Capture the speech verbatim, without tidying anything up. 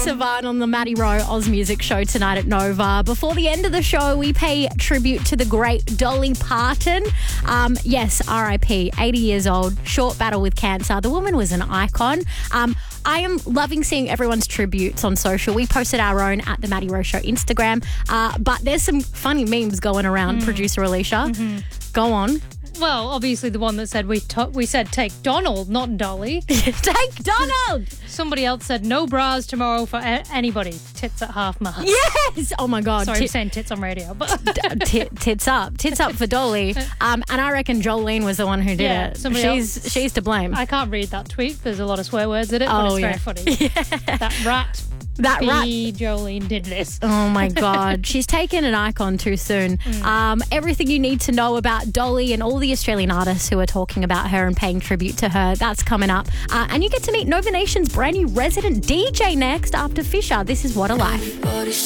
Sivan on the Maddie Rowe Oz Music Show tonight at Nova. Before the end of the show, we pay tribute to the great Dolly Parton. Um, yes, R I P, eighty years old, short battle with cancer. The woman was an icon. Um, I am loving seeing everyone's tributes on social. We posted our own at the Maddie Rowe Show Instagram. Uh, but there's some funny memes going around, mm. producer Alicia. Mm-hmm. Go on. Well, obviously the one that said we to- we said take Donald, not Dolly. Take Donald! Somebody else said no bras tomorrow for a- anybody. Tits at half mast. Yes! Oh my God. Sorry, T- I'm saying tits on radio. But T- tits up. Tits up for Dolly. Um, and I reckon Jolene was the one who did yeah, it. Somebody she's else. She's to blame. I can't read that tweet. There's a lot of swear words in it, oh, but it's yeah. very funny. Yeah. That rat. That B. rat. Jolene did this. Oh my God. She's taken an icon too soon. Mm. Um, everything you need to know about Dolly and all the Australian artists who are talking about her and paying tribute to her, that's coming up. Uh, and you get to meet Nova Nation's brand new resident D J next after Fisher. This is What a Life.